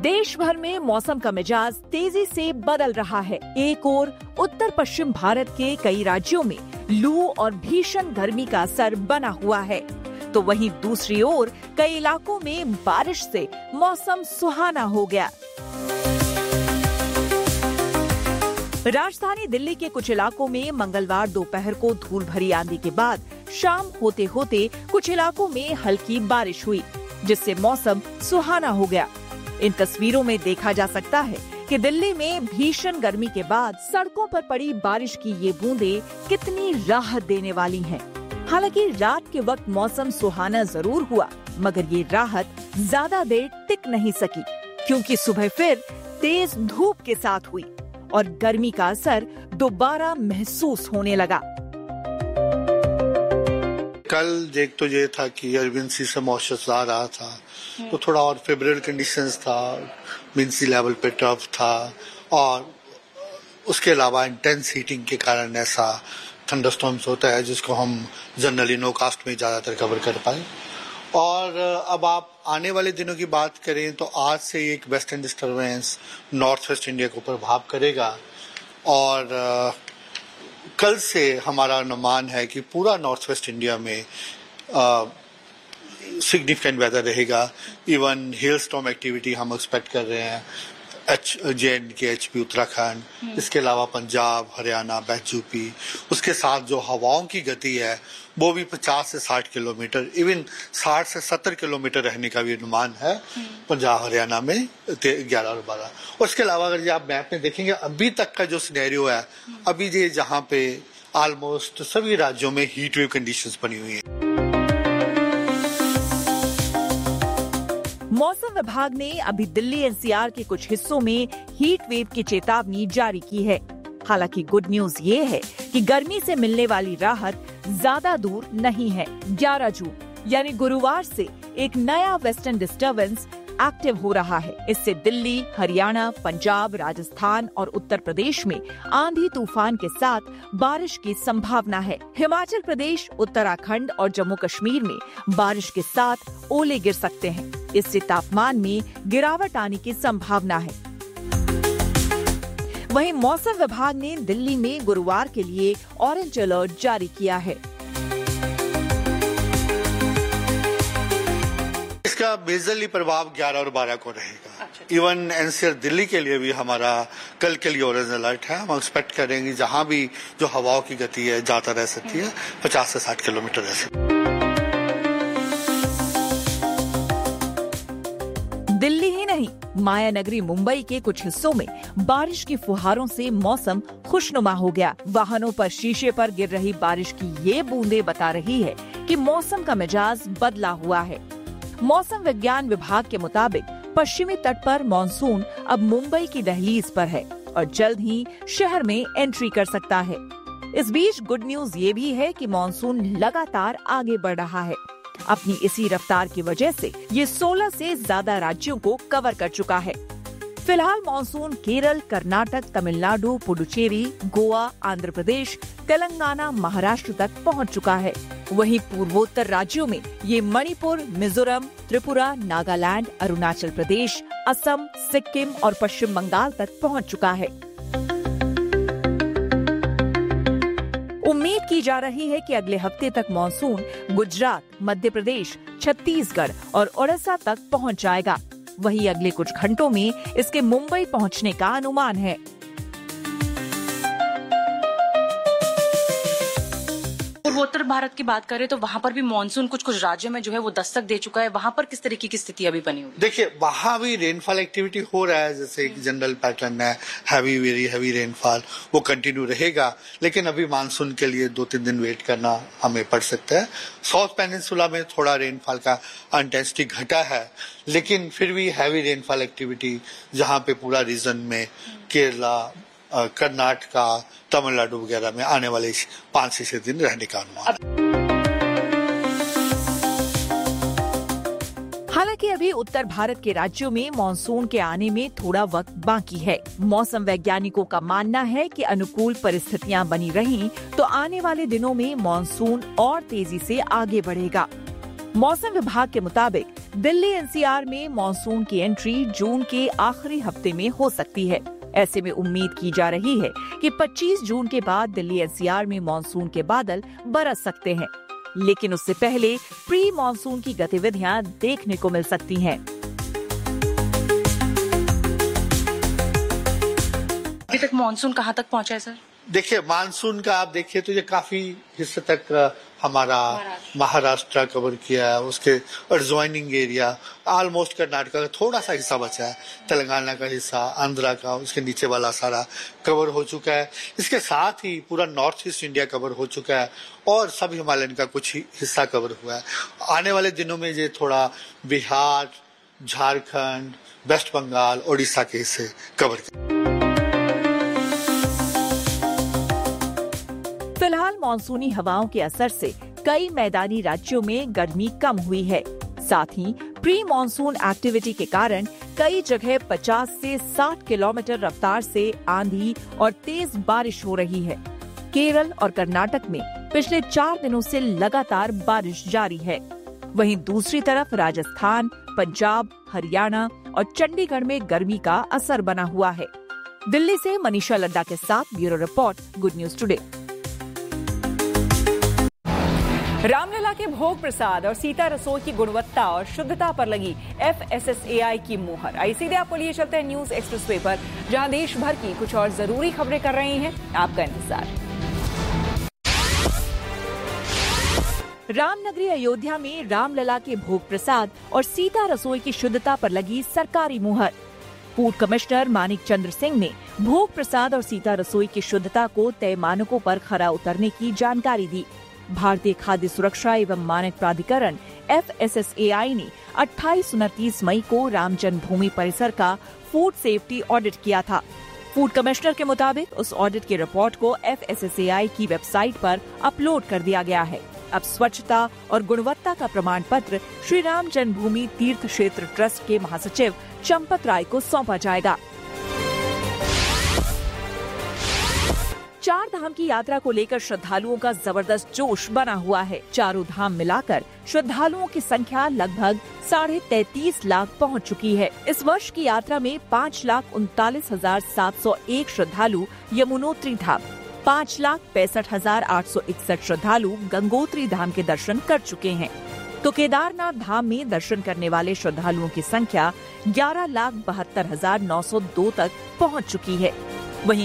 देश भर में मौसम का मिजाज तेजी से बदल रहा है। एक ओर उत्तर पश्चिम भारत के कई राज्यों में लू और भीषण गर्मी का असर बना हुआ है, तो वहीं दूसरी ओर कई इलाकों में बारिश से मौसम सुहाना हो गया। राजधानी दिल्ली के कुछ इलाकों में मंगलवार दोपहर को धूल भरी आंधी के बाद शाम होते होते कुछ इलाकों में हल्की बारिश हुई, जिससे मौसम सुहाना हो गया। इन तस्वीरों में देखा जा सकता है कि दिल्ली में भीषण गर्मी के बाद सड़कों पर पड़ी बारिश की ये बूंदें कितनी राहत देने वाली हैं। हालांकि रात के वक्त मौसम सुहाना जरूर हुआ, मगर ये राहत ज्यादा देर टिक नहीं सकी, क्योंकि सुबह फिर तेज धूप के साथ हुई और गर्मी का असर दोबारा महसूस होने लगा। कल देख तो ये था कि अरविंद सी से मॉइस्चर आ रहा था, तो थोड़ा और फेवरेबल कंडीशंस था, विंड सी लेवल पे टफ था, और उसके अलावा इंटेंस हीटिंग के कारण ऐसा थंडरस्टॉर्म्स होता है जिसको हम जनरली नो कास्ट में ज्यादातर कवर कर पाए। और अब आप आने वाले दिनों की बात करें तो आज से एक western disturbance north west India को प्रभाव करेगा, और कल से हमारा अनुमान है कि पूरा नॉर्थ वेस्ट इंडिया में सिग्निफिकेंट वेदर रहेगा। इवन हेल स्टॉर्म एक्टिविटी हम एक्सपेक्ट कर रहे हैं JNK, HP उत्तराखंड, इसके अलावा पंजाब, हरियाणा, यूपी। उसके साथ जो हवाओं की गति है वो भी 50 से 60 किलोमीटर, इवन 60 से 70 किलोमीटर रहने का भी अनुमान है पंजाब हरियाणा में 11 और 12। और इसके अलावा अगर आप मैप में देखेंगे अभी तक का जो सिनेरियो है, अभी ये जहाँ पे ऑलमोस्ट सभी राज्यों में हीट वेव कंडीशंस बनी हुई है। मौसम विभाग ने अभी दिल्ली NCR के कुछ हिस्सों में हीट वेव की चेतावनी जारी की है। हालांकि गुड न्यूज ये है कि गर्मी से मिलने वाली राहत ज्यादा दूर नहीं है। 11 जून यानी गुरुवार से एक नया वेस्टर्न डिस्टर्बेंस एक्टिव हो रहा है। इससे दिल्ली, हरियाणा, पंजाब, राजस्थान और उत्तर प्रदेश में आंधी तूफान के साथ बारिश की संभावना है। हिमाचल प्रदेश, उत्तराखंड और जम्मू कश्मीर में बारिश के साथ ओले गिर सकते हैं। इससे तापमान में गिरावट आने की संभावना है। वहीं मौसम विभाग ने दिल्ली में गुरुवार के लिए ऑरेंज अलर्ट जारी किया है। इसका मेजरली प्रभाव 11 और 12 को रहेगा। इवन NCR दिल्ली के लिए भी हमारा कल के लिए ऑरेंज अलर्ट है। हम एक्सपेक्ट करेंगे जहां भी जो हवाओं की गति है ज्यादा रह सकती है, 50 से 60 किलोमीटर रह सकती है। दिल्ली ही नहीं, माया नगरी मुंबई के कुछ हिस्सों में बारिश की फुहारों से मौसम खुशनुमा हो गया। वाहनों पर शीशे पर गिर रही बारिश की ये बूंदें बता रही है कि मौसम का मिजाज बदला हुआ है। मौसम विज्ञान विभाग के मुताबिक पश्चिमी तट पर मॉनसून अब मुंबई की दहलीज पर है और जल्द ही शहर में एंट्री कर सकता है। इस बीच गुड न्यूज ये भी है कि मॉनसून लगातार आगे बढ़ रहा है। अपनी इसी रफ्तार की वजह से ये 16 से ज्यादा राज्यों को कवर कर चुका है। फिलहाल मॉनसून केरल, कर्नाटक, तमिलनाडु, पुडुचेरी, गोवा, आंध्र प्रदेश, तेलंगाना, महाराष्ट्र तक पहुंच चुका है। वहीं पूर्वोत्तर राज्यों में ये मणिपुर, मिजोरम, त्रिपुरा, नागालैंड, अरुणाचल प्रदेश, असम, सिक्किम और पश्चिम बंगाल तक पहुंच चुका है। उम्मीद की जा रही है कि अगले हफ्ते तक मॉनसून गुजरात, मध्य प्रदेश, छत्तीसगढ़ और ओडिशा तक पहुंच जाएगा। वहीं अगले कुछ घंटों में इसके मुंबई पहुंचने का अनुमान है। पूर्वोत्तर भारत की बात करें तो वहाँ पर भी मानसून कुछ कुछ राज्यों में जो है वो दस्तक दे चुका है। वहाँ पर किस तरीके की स्थिति अभी बनी हुई? देखिए, वहाँ भी रेनफॉल एक्टिविटी हो रहा है, जैसे एक जनरल पैटर्न है, वेरी हैवी रेनफॉल वो कंटिन्यू रहेगा। लेकिन अभी मानसून के लिए 2-3 दिन वेट करना हमें पड़ सकता है। साउथ पेनिनसुला में थोड़ा रेनफॉल का इंटेंसिटी घटा है, लेकिन फिर भी हैवी रेनफॉल एक्टिविटी जहाँ पे पूरा रीजन में केरला, कर्नाटका, तमिलनाडु वगैरह में आने वाले 5 से 6 दिन रहने का अनुमान है। हालांकि अभी उत्तर भारत के राज्यों में मॉनसून के आने में थोड़ा वक्त बाकी है। मौसम वैज्ञानिकों का मानना है कि अनुकूल परिस्थितियां बनी रहीं तो आने वाले दिनों में मॉनसून और तेजी से आगे बढ़ेगा। मौसम विभाग के मुताबिक दिल्ली एनसीआर में मानसून की एंट्री जून के आखिरी हफ्ते में हो सकती है। ऐसे में उम्मीद की जा रही है कि 25 जून के बाद दिल्ली एनसीआर में मानसून के बादल बरस सकते हैं, लेकिन उससे पहले प्री मानसून की गतिविधियां देखने को मिल सकती हैं। अभी तक मानसून कहाँ तक पहुँचा है सर? देखिए, मानसून का आप देखिए तो ये काफी हिस्से तक हमारा महाराष्ट्र कवर किया है, उसके एडजॉइनिंग एरिया ऑलमोस्ट कर्नाटका का थोड़ा सा हिस्सा बचा है, तेलंगाना का हिस्सा, आंध्रा का, उसके नीचे वाला सारा कवर हो चुका है। इसके साथ ही पूरा नॉर्थ ईस्ट इंडिया कवर हो चुका है और सब हिमालयन का कुछ हिस्सा कवर हुआ है। आने वाले दिनों में ये थोड़ा बिहार, झारखंड, वेस्ट बंगाल, ओडिशा के हिस्से कवर। फिलहाल मानसूनी हवाओं के असर से कई मैदानी राज्यों में गर्मी कम हुई है। साथ ही प्री मानसून एक्टिविटी के कारण कई जगह 50 से 60 किलोमीटर रफ्तार से आंधी और तेज बारिश हो रही है। केरल और कर्नाटक में पिछले 4 दिनों से लगातार बारिश जारी है। वहीं दूसरी तरफ राजस्थान, पंजाब, हरियाणा और चंडीगढ़ में गर्मी का असर बना हुआ है। दिल्ली से मनीषा लड्डा के साथ bureau report, good news today. Ramlala के भोग प्रसाद और सीता रसोई की गुणवत्ता और शुद्धता पर लगी FSSAI की मुहर। आइए सीधे आपको लिए चलते हैं न्यूज एक्सप्रेसवे पर, जहां देश भर की कुछ और जरूरी खबरें कर रही हैं आपका इंतजार। रामनगरी अयोध्या में रामलला के भोग प्रसाद और सीता रसोई की शुद्धता पर लगी सरकारी मुहर। फूड कमिश्नर मानिक चंद्र सिंह ने भोग प्रसाद और सीता रसोई की शुद्धता को तय मानकों पर खरा उतरने की जानकारी दी। भारतीय खाद्य सुरक्षा एवं मानक प्राधिकरण FSSAI ने 28-29 मई को राम जन्मभूमि परिसर का फूड सेफ्टी ऑडिट किया था। फूड कमिश्नर के मुताबिक उस ऑडिट की रिपोर्ट को FSSAI की वेबसाइट पर अपलोड कर दिया गया है। अब स्वच्छता और गुणवत्ता का प्रमाण पत्र श्री राम जन्मभूमि तीर्थ क्षेत्र ट्रस्ट के महासचिव चंपत राय को सौंपा जाएगा। 4 धाम की यात्रा को लेकर श्रद्धालुओं का जबरदस्त जोश बना हुआ है। चारों धाम मिलाकर श्रद्धालुओं की संख्या लगभग 33.5 लाख पहुंच चुकी है। इस वर्ष की यात्रा में 5,39,701 श्रद्धालु यमुनोत्री धाम, 5,65,861 श्रद्धालु गंगोत्री धाम के दर्शन कर चुके हैं। तो केदारनाथ धाम में दर्शन करने वाले श्रद्धालुओं की संख्या 11,72,902 तक पहुंच चुकी है। वहीं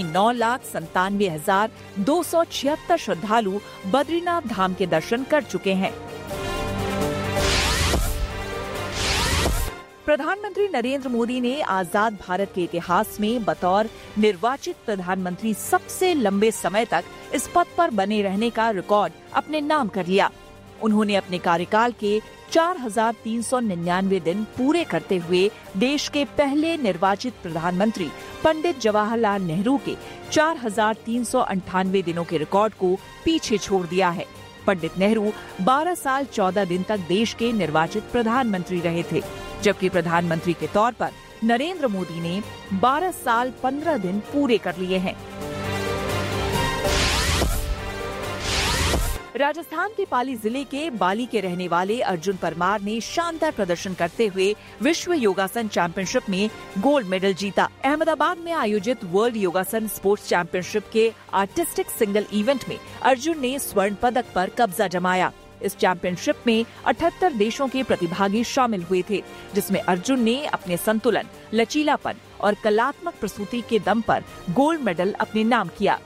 9,97,276 श्रद्धालु बद्रीनाथ धाम के दर्शन कर चुके हैं। प्रधानमंत्री नरेंद्र मोदी ने आजाद भारत के इतिहास में बतौर निर्वाचित प्रधानमंत्री सबसे लंबे समय तक इस पद पर बने रहने का रिकॉर्ड अपने नाम कर लिया। उन्होंने अपने कार्यकाल के 4,399 दिन पूरे करते हुए देश के पहले निर्वाचित प्रधानमंत्री पंडित जवाहरलाल नेहरू के 4,398 दिनों के रिकॉर्ड को पीछे छोड़ दिया है। पंडित नेहरू 12 साल 14 दिन तक देश के निर्वाचित प्रधानमंत्री रहे थे, जबकि प्रधानमंत्री के तौर पर नरेंद्र मोदी ने 12 साल 15 दिन पूरे कर लिए हैं। राजस्थान के पाली जिले के बाली के रहने वाले अर्जुन परमार ने शानदार प्रदर्शन करते हुए विश्व योगासन चैंपियनशिप में गोल्ड मेडल जीता। अहमदाबाद में आयोजित वर्ल्ड योगासन स्पोर्ट्स चैंपियनशिप के आर्टिस्टिक सिंगल इवेंट में अर्जुन ने स्वर्ण पदक पर कब्जा जमाया। इस चैंपियनशिप में 78 देशों के प्रतिभागी शामिल हुए थे, जिसमें अर्जुन ने अपने संतुलन, लचीलापन और कलात्मक प्रस्तुति के दम पर गोल्ड मेडल अपने नाम किया।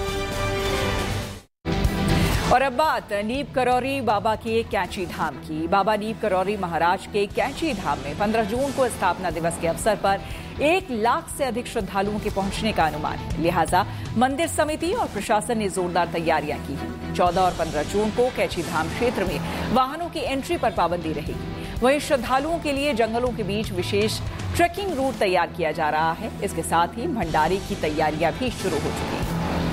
और अब बात नीब करौरी बाबा के कैंची धाम की। बाबा नीब करौरी महाराज के कैंची धाम में 15 जून को स्थापना दिवस के अवसर पर 1 लाख से अधिक श्रद्धालुओं के पहुंचने का अनुमान है। लिहाजा मंदिर समिति और प्रशासन ने जोरदार तैयारियां की हैं। 14 और 15 जून को कैंची धाम क्षेत्र में वाहनों की एंट्री पर पाबंदी रहेगी। वहीं श्रद्धालुओं के लिए जंगलों के बीच विशेष ट्रेकिंग रूट तैयार किया जा रहा है। इसके साथ ही भंडारे की तैयारियां भी शुरू हो चुकी हैं।